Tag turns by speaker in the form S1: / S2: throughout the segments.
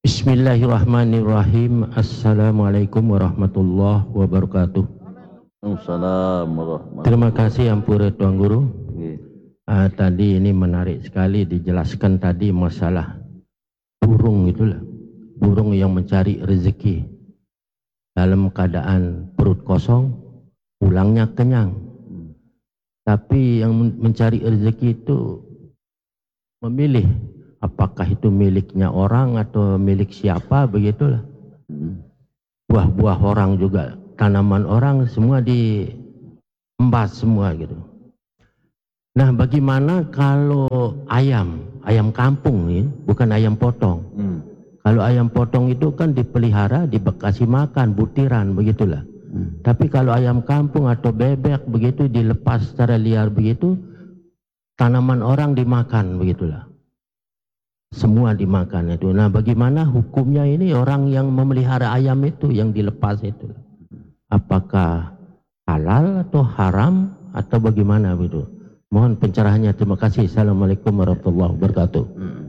S1: Bismillahirrahmanirrahim. Assalamualaikum warahmatullahi wabarakatuh.
S2: Assalamualaikum.
S1: Terima kasih Ampure Tuan Guru.
S2: Nggih.
S1: Tadi ini menarik sekali dijelaskan tadi masalah burung itulah. Burung yang mencari rezeki dalam keadaan perut kosong, pulangnya kenyang. Tapi yang mencari rezeki itu memilih apakah itu miliknya orang atau milik siapa, begitulah. Buah-buah orang juga, tanaman orang semua diembas semua gitu. Nah, bagaimana kalau ayam kampung nih, bukan ayam potong. Kalau ayam potong itu kan dipelihara, dikasih makan butiran, begitulah. Tapi kalau ayam kampung atau bebek begitu dilepas secara liar begitu, tanaman orang dimakan, begitulah. Semua dimakan itu. Nah, bagaimana hukumnya ini orang yang memelihara ayam itu, yang dilepas itu? Apakah halal atau haram atau bagaimana begitu? Mohon pencerahannya. Terima kasih. Assalamualaikum warahmatullahi wabarakatuh.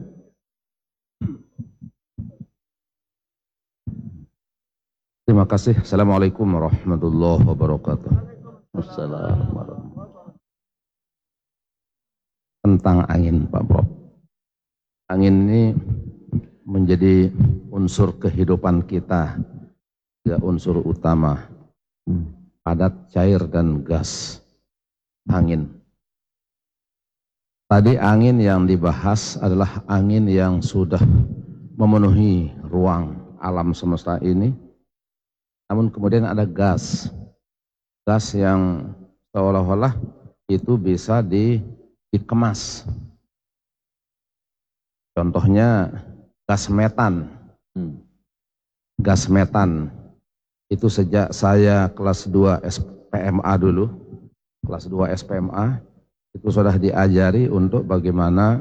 S2: Terima kasih. Assalamualaikum warahmatullahi wabarakatuh. Assalamualaikum. Tentang angin, Pak Prof. Angin ini menjadi unsur kehidupan kita, ya, unsur utama, padat, cair, dan gas. Angin. Tadi angin yang dibahas adalah angin yang sudah memenuhi ruang alam semesta ini. Namun kemudian ada gas. Gas yang seolah-olah itu bisa dikemas. Contohnya gas metan. Gas metan itu sejak saya kelas 2 SPMA dulu, kelas 2 SPMA itu sudah diajari untuk bagaimana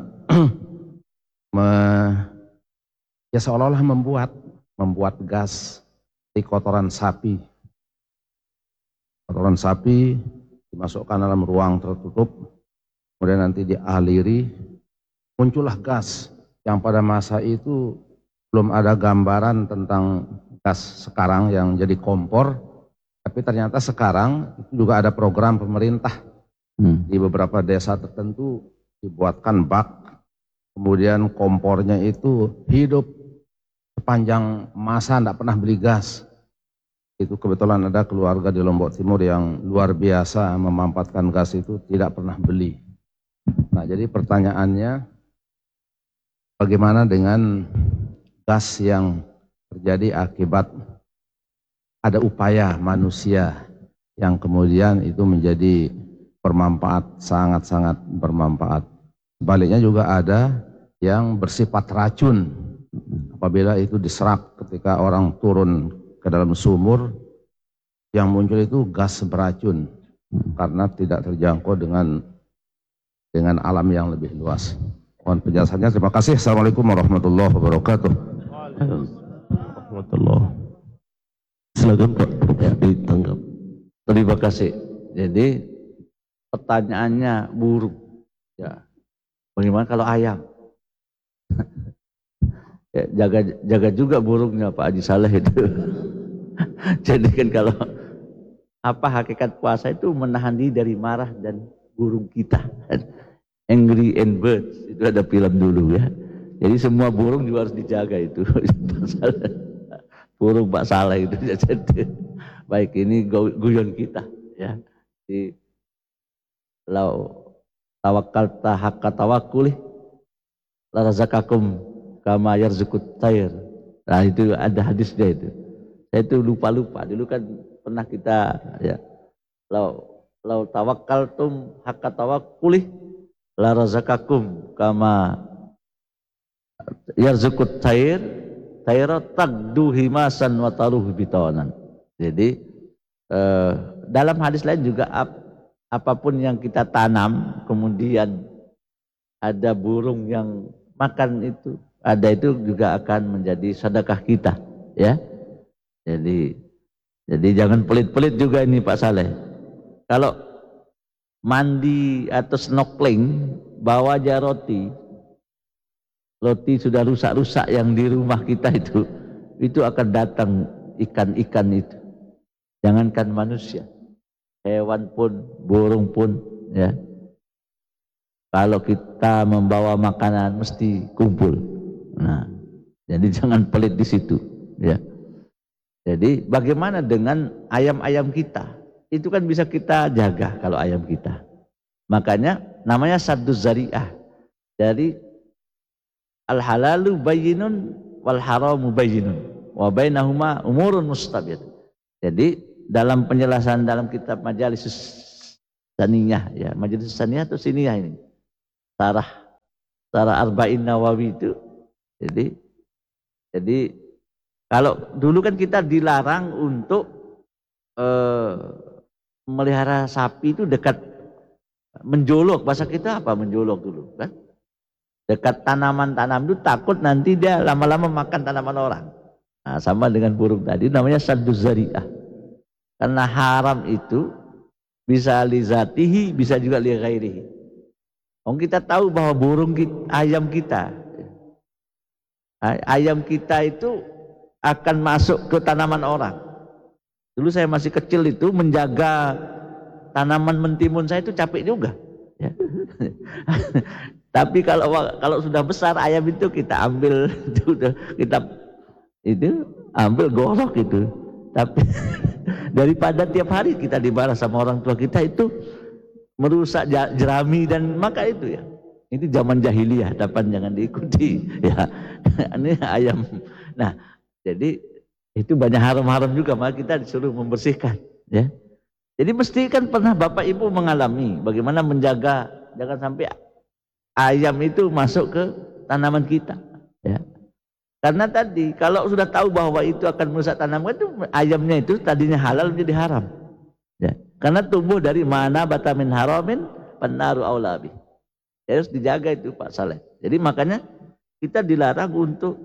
S2: ya seolah-olah membuat gas di kotoran sapi. Kotoran sapi dimasukkan dalam ruang tertutup, kemudian nanti dialiri, muncullah gas yang pada masa itu belum ada gambaran tentang gas sekarang yang jadi kompor, tapi ternyata sekarang itu juga ada program pemerintah di beberapa desa tertentu dibuatkan bak, kemudian kompornya itu hidup sepanjang masa, tidak pernah beli gas. Itu kebetulan ada keluarga di Lombok Timur yang luar biasa memanfaatkan gas itu, tidak pernah beli. Nah, jadi pertanyaannya, bagaimana dengan gas yang terjadi akibat ada upaya manusia yang kemudian itu menjadi bermanfaat, sangat-sangat bermanfaat. Sebaliknya juga ada yang bersifat racun apabila itu diserap ketika orang turun ke dalam sumur, yang muncul itu gas beracun karena tidak terjangkau dengan alam yang lebih luas. Mohon penjelasannya. Terima kasih. Assalamualaikum warahmatullahi wabarakatuh.
S1: Warahmatullahi. Silakan Pak, ya, ditanggap.
S3: Terima kasih. Jadi pertanyaannya burung. Ya. Bagaimana kalau ayam? Ya, jaga juga burungnya Pak Haji Saleh itu. Jadi kan kalau apa hakikat puasa itu menahan diri dari marah dan burung kita. Angry and Birds itu ada film dulu ya. Jadi semua burung juga harus dijaga itu. Burung Pak Saleh itu. Baik, ini guyon kita ya. Di lau tawakkalta haqqa tawakkuli la razaqakum kama yarzuqut tayr. Nah, itu ada hadisnya itu. Saya itu lupa dulu kan pernah kita ya. Lau tawakkaltum haqqa tawakkuli la razaqakum kama yarzuqut tayr tagdu himasan wa taruhu bitawanan. Jadi dalam hadis lain juga apapun yang kita tanam kemudian ada burung yang makan itu, ada itu juga akan menjadi sedekah kita ya. Jadi jangan pelit-pelit juga ini Pak Saleh. Kalau mandi atau snorkeling bawa aja roti, roti sudah rusak-rusak yang di rumah kita itu akan datang ikan-ikan itu. Jangankan manusia, hewan pun, burung pun, ya. Kalau kita membawa makanan mesti kumpul. Nah, jadi jangan pelit di situ, ya. Jadi bagaimana dengan ayam-ayam kita? Itu kan bisa kita jaga kalau ayam kita. Makanya namanya sadduz zari'ah. Jadi al-halalu bayyinun wal haramu bayyinun wa bainahuma umurun mustabir. Jadi dalam penjelasan dalam kitab Majalis Saniyah, ya, Majalis Saniyah atau Siniyah ini, Sarah Arba'in Nawawi itu. Jadi kalau dulu kan kita dilarang untuk melihara sapi itu dekat menjolok, bahasa kita apa menjolok dulu kan? Dekat tanaman-tanaman itu takut nanti dia lama-lama makan tanaman orang. Nah, sama dengan burung tadi namanya sadduz zari'ah. Karena haram itu bisa li zatihi, bisa juga li ghairihi. Kita tahu bahwa ayam kita itu akan masuk ke tanaman orang. Dulu saya masih kecil itu menjaga tanaman mentimun saya itu capek juga. Ya. Tapi kalau sudah besar ayam itu kita ambil, kita ambil gorok itu. Tapi daripada tiap hari kita dibalas sama orang tua kita itu merusak jerami dan maka itu ya. Itu zaman jahiliyah, jangan diikuti. Ya, ini ayam. Nah, jadi itu banyak haram-haram juga, maka kita disuruh membersihkan. Ya. Jadi mesti kan pernah Bapak Ibu mengalami bagaimana menjaga jangan sampai ayam itu masuk ke tanaman kita. Ya. Karena tadi kalau sudah tahu bahwa itu akan merusak tanaman itu ayamnya itu tadinya halal menjadi haram. Ya. Karena tumbuh dari mana batamin haramin pennaru aulabi. Harus dijaga itu Pak Saleh. Jadi makanya kita dilarang untuk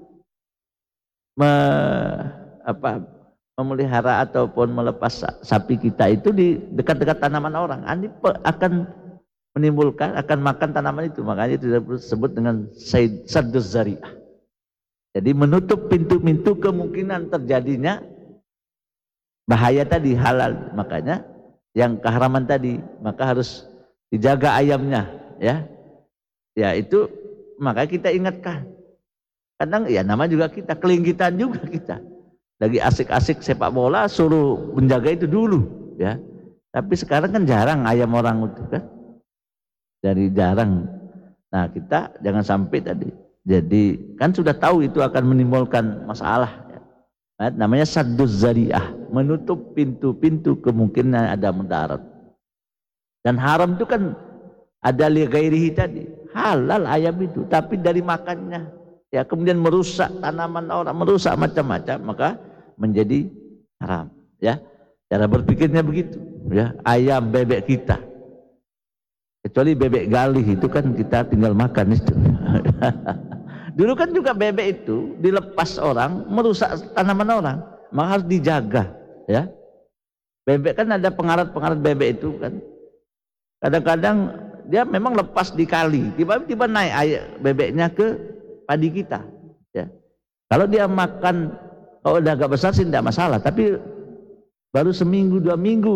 S3: memelihara ataupun melepas sapi kita itu di dekat-dekat tanaman orang. Ini akan menimbulkan, akan makan tanaman itu. Makanya itu disebut dengan sadduz zari'ah. Jadi menutup pintu-pintu kemungkinan terjadinya bahaya tadi halal. Makanya yang keharaman tadi, maka harus dijaga ayamnya, ya. Ya itu maka kita ingatkan. Kadang ya nama juga kita, kelingkitan juga kita. Lagi asik-asik sepak bola suruh menjaga itu dulu, ya. Tapi sekarang kan jarang ayam orang itu kan. Jadi jarang. Nah, kita jangan sampai tadi. Jadi kan sudah tahu itu akan menimbulkan masalah, ya. Nah, namanya sadduz zari'ah, menutup pintu-pintu kemungkinan ada mudarat. Dan haram itu kan ada li ghairihi tadi. Halal ayam itu, tapi dari makannya. Ya, kemudian merusak tanaman orang, merusak macam-macam, maka menjadi haram, ya. Cara berpikirnya begitu, ya. Ayam, bebek kita, kecuali bebek galih itu kan kita tinggal makan itu. Dulu kan juga bebek itu dilepas orang merusak tanaman orang, maka harus dijaga, ya. Bebek kan ada pengarat-pengarat bebek itu kan. Kadang-kadang dia memang lepas di kali, tiba-tiba naik bebeknya ke padi kita, ya. Kalau dia makan, kalau udah agak besar sih tidak masalah, tapi baru seminggu 2 minggu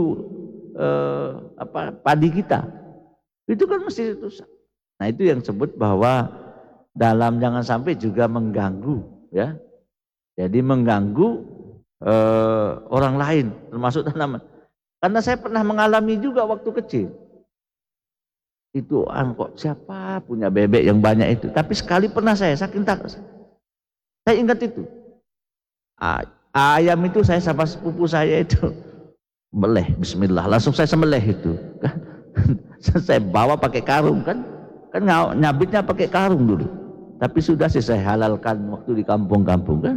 S3: padi kita itu kan mesti rusak. Nah, itu yang sebut bahwa dalam jangan sampai juga mengganggu, ya. Jadi mengganggu orang lain termasuk tanaman. Karena saya pernah mengalami juga waktu kecil. Itu kok siapa punya bebek yang banyak itu. Tapi sekali pernah saya saking takut. Saya ingat itu. Ayam itu saya sama sepupu saya itu meleh, bismillah, langsung saya sembelih itu. Saya bawa pakai karung kan nyabitnya pakai karung dulu. Tapi sudah sih saya halalkan waktu di kampung-kampung kan.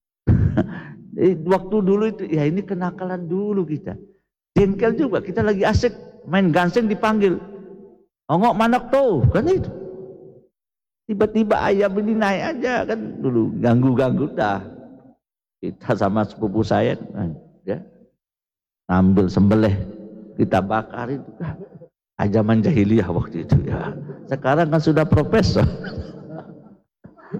S3: Waktu dulu itu ya ini kenakalan dulu kita. Jengkel juga, kita lagi asik main ganseng dipanggil. Ongok manak tuh, kan itu. Tiba-tiba ayam ini naik aja kan dulu, ganggu-ganggu dah. Kita sama sepupu saya, ya, ngambil sembelih, kita bakar itu kan. Zaman jahiliyah waktu itu ya. Sekarang kan sudah profesor.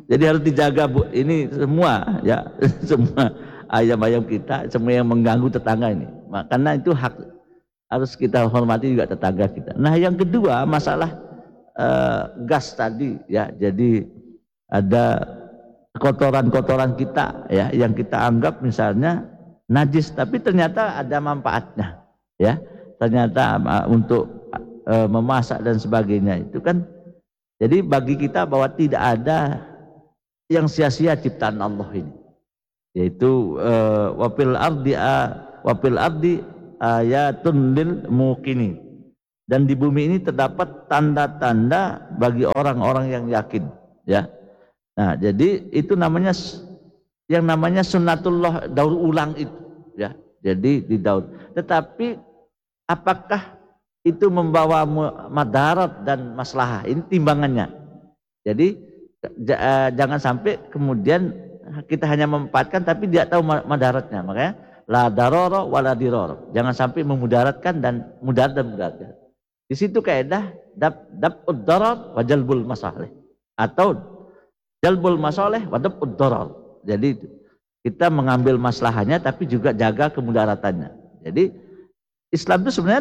S3: Jadi harus dijaga Bu, ini semua ya, semua ayam-ayam kita, semua yang mengganggu tetangga ini. Karena itu hak harus kita hormati juga tetangga kita. Nah, yang kedua masalah gas tadi ya. Jadi ada kotoran-kotoran kita ya yang kita anggap misalnya najis, tapi ternyata ada manfaatnya ya. Ternyata untuk memasak dan sebagainya itu kan. Jadi bagi kita bahwa tidak ada yang sia-sia ciptaan Allah ini, yaitu wafil ardi ayatun lil muqinin, dan di bumi ini terdapat tanda-tanda bagi orang-orang yang yakin ya. Nah, jadi itu namanya yang namanya sunnatullah daur ulang itu ya. Jadi di daur. Tetapi apakah itu membawa madarat dan maslahah? Ini timbangannya. Jadi jangan sampai kemudian kita hanya memanfaatkan tapi tidak tahu madaratnya. Makanya la darara wala dirara. Jangan sampai memudaratkan dan mudarat. Di situ kaidah dab'ud darar wa jalbul masalih, atau jalbul masalih wa dab'ud darar. Jadi kita mengambil maslahahnya tapi juga jaga kemudaratannya. Jadi Islam itu sebenarnya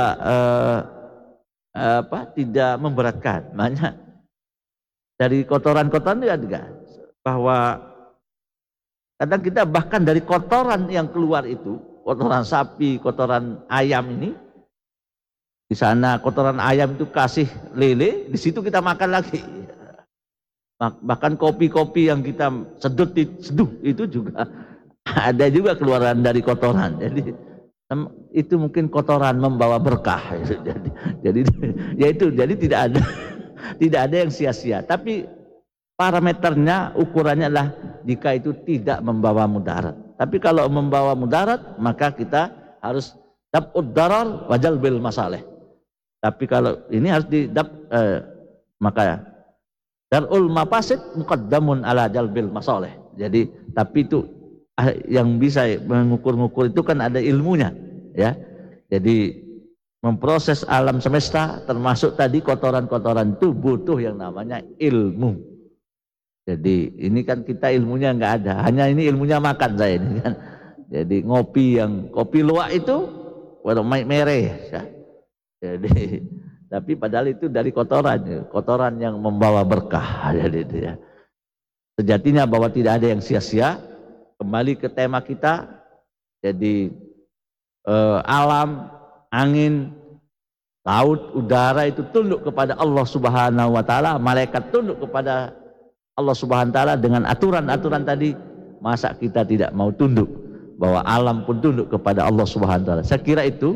S3: tidak memberatkan. Makanya dari kotoran-kotoran itu juga bahwa kadang kita bahkan dari kotoran yang keluar itu, kotoran sapi, kotoran ayam ini, di sana kotoran ayam itu kasih lele, di situ kita makan lagi. Bahkan kopi-kopi yang kita seduh itu juga ada juga keluaran dari kotoran. Jadi itu mungkin kotoran membawa berkah. Jadi tidak ada yang sia-sia. Tapi parameternya, ukurannya adalah jika itu tidak membawa mudarat. Tapi kalau membawa mudarat, maka kita harus dab'ud darar wa jalbil masalih. Tapi kalau ini harus maka darul mafasid muqaddamun ala jalbil masalih. Jadi tapi itu yang bisa mengukur-ngukur itu kan ada ilmunya ya. Jadi memproses alam semesta termasuk tadi kotoran-kotoran itu butuh yang namanya ilmu. Jadi ini kan kita ilmunya nggak ada, hanya ini ilmunya makan saya ini kan. Jadi kopi luwak itu warna mereh ya. Jadi tapi padahal itu dari kotoran yang membawa berkah. Jadi itu ya. Sejatinya bahwa tidak ada yang sia-sia. Kembali ke tema kita. Jadi alam, angin, laut, udara itu tunduk kepada Allah Subhanahu wa taala, malaikat tunduk kepada Allah Subhanahu wa taala dengan aturan-aturan tadi. Masa kita tidak mau tunduk bahwa alam pun tunduk kepada Allah Subhanahu wa taala. Saya kira itu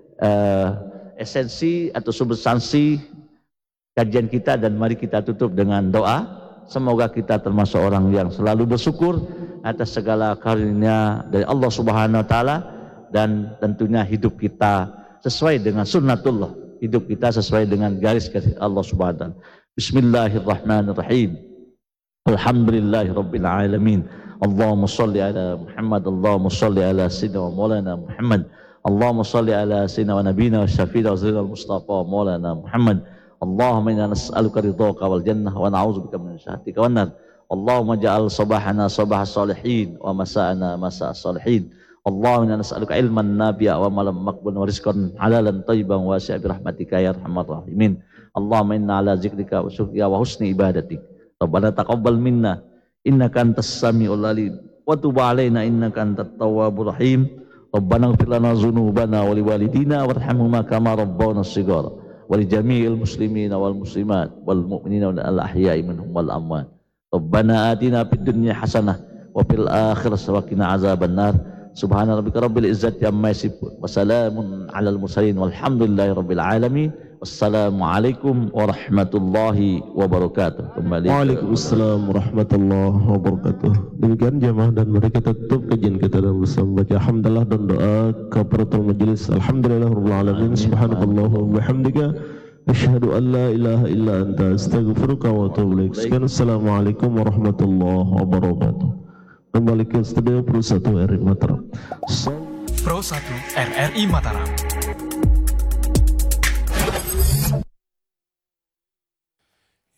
S3: esensi atau substansi kajian kita, dan mari kita tutup dengan doa. Semoga kita termasuk orang yang selalu bersyukur atas segala karunia dari Allah Subhanahu wa taala, dan tentunya hidup kita sesuai dengan sunnatullah, hidup kita sesuai dengan garis-garis Allah Subhanahu wa taala. Bismillahirrahmanirrahim. Alhamdulillahirabbil alamin. Allahumma shalli ala Muhammad, Allahumma shalli ala sayyidina wa maulana Muhammad, Allahumma shalli ala sayyidina wa nabiyina wa syafiina wa zilal mustafa maulana Muhammad. Allahumma inna nas'aluka ridhaka wal jannah wa na'udzubika min syahhatika wan nar. Allahumma ja'al sabahana sabah salihin wa masa'ana masa salihin. Allahumma inna nas'aluka ilman nabi'a wa malam maqbul wa rizqan halalan thayyiban wasi'a bi rahmatika ya arhamar rahimin. Allahumma inna ala zikrika wa syukrika wa husni ibadatik. Rabbana taqabbal minna innaka antas samiul alim wa tub alaina innaka antat tawwabur rahim. Rabbana ighfir lana dzunubana wa liwalidina warhamhuma kama rabbawna shighara wa li jami'il muslimina wal muslimat wal mu'minina wal ahya'i minhum wal amwat. Rabbana atina fid dunya hasanah wa fil akhirati wa qina azaban nar. Subhana rabbika rabbil izzati amma yasifun wa salamun alal mursalin walhamdulillahi rabbil alamin. Wassalamualaikum warahmatullahi wabarakatuh. Kembali.
S4: Waalaikumsalam warahmatullahi wabarakatuh. Demikian jamaah, dan mari kita tutup kajian kita dan bersama baca hamdalah dan doa kafaratul majelis. Alhamdulillahirabbil alamin. Subhanallah wa bihamdika asyhadu an la ilaha illa anta astaghfiruka wa atubu ilaik. Assalamualaikum warahmatullahi wabarakatuh. Kembali ke studio Pro 1 RRI Mataram.
S5: Pro 1 RRI Mataram.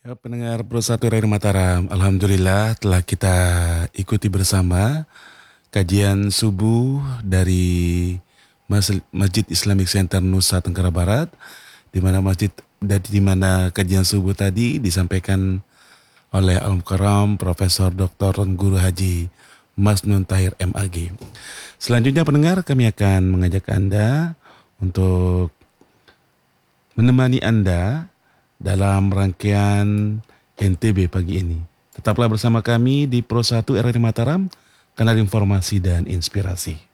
S6: Ya, pendengar Pro 1 Radio Mataram, alhamdulillah telah kita ikuti bersama kajian subuh dari Masjid Islamic Center Nusa Tenggara Barat, di mana kajian subuh tadi disampaikan oleh Al-Mukarram Profesor Dr. Guru Haji Masnun Tahir MAG. Selanjutnya pendengar, kami akan mengajak Anda untuk menemani Anda dalam rangkaian NTB pagi ini. Tetaplah bersama kami di Pro 1 RRI Mataram, kanal informasi dan inspirasi.